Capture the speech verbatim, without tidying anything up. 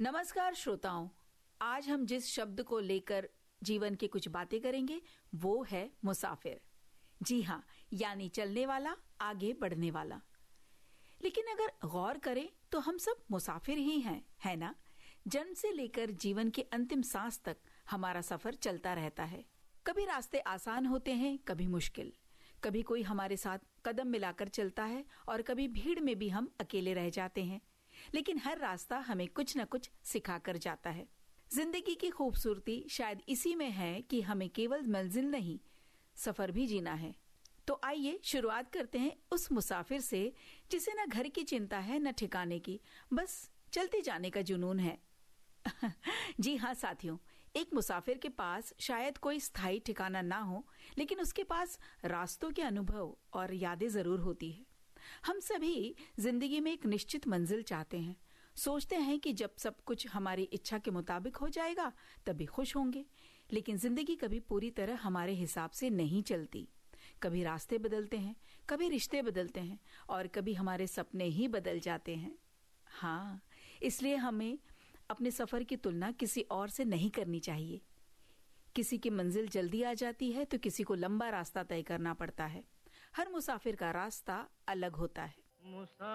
नमस्कार श्रोताओं, आज हम जिस शब्द को लेकर जीवन की कुछ बातें करेंगे वो है मुसाफिर। जी हाँ, यानी चलने वाला, आगे बढ़ने वाला। लेकिन अगर गौर करें तो हम सब मुसाफिर ही हैं, है ना? जन्म से लेकर जीवन के अंतिम सांस तक हमारा सफर चलता रहता है। कभी रास्ते आसान होते हैं, कभी मुश्किल। कभी कोई हमारे साथ कदम मिलाकर चलता है और कभी भीड़ में भी हम अकेले रह जाते हैं। लेकिन हर रास्ता हमें कुछ न कुछ सिखा कर जाता है। जिंदगी की खूबसूरती शायद इसी में है कि हमें केवल मंजिल नहीं, सफर भी जीना है। तो आइए शुरुआत करते हैं उस मुसाफिर से जिसे न घर की चिंता है न ठिकाने की, बस चलते जाने का जुनून है। जी हाँ साथियों, एक मुसाफिर के पास शायद कोई स्थायी ठिकाना ना हो, लेकिन उसके पास रास्तों के अनुभव और यादें जरूर होती है। हम सभी जिंदगी में एक निश्चित मंजिल चाहते हैं। सोचते हैं कि जब सब कुछ हमारी इच्छा के मुताबिक हो जाएगा तभी खुश होंगे। लेकिन जिंदगी कभी पूरी तरह हमारे हिसाब से नहीं चलती। कभी रास्ते बदलते हैं, कभी रिश्ते बदलते हैं और कभी हमारे सपने ही बदल जाते हैं। हाँ, इसलिए हमें अपने सफर की तुलना किसी और से नहीं करनी चाहिए। किसी की मंजिल जल्दी आ जाती है तो किसी को लंबा रास्ता तय करना पड़ता है। हर मुसाफिर का रास्ता अलग होता है।